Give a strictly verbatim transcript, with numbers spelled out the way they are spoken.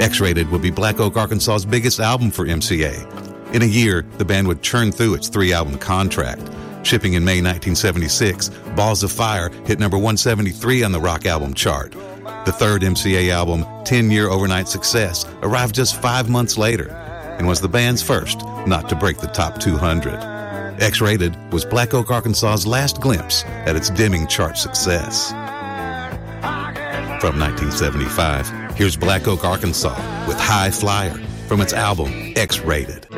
X-Rated would be Black Oak, Arkansas's biggest album for M C A. In a year, the band would churn through its three-album contract. Shipping in May nineteen seventy-six, Balls of Fire hit number one seventy-three on the rock album chart. The third M C A album, ten-year overnight success, arrived just five months later and was the band's first not to break the top two hundred. X-Rated was Black Oak, Arkansas's last glimpse at its dimming chart success. From nineteen seventy-five, here's Black Oak, Arkansas with High Flyer from its album X-Rated.